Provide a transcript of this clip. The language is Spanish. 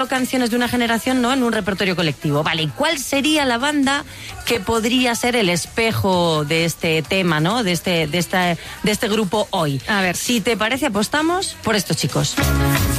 canciones de una generación, ¿no?, en un repertorio colectivo. Vale, ¿y cuál sería la banda que podría ser el espejo de este tema, ¿no?, de este grupo hoy? A ver. Si te parece, apostamos por estos chicos.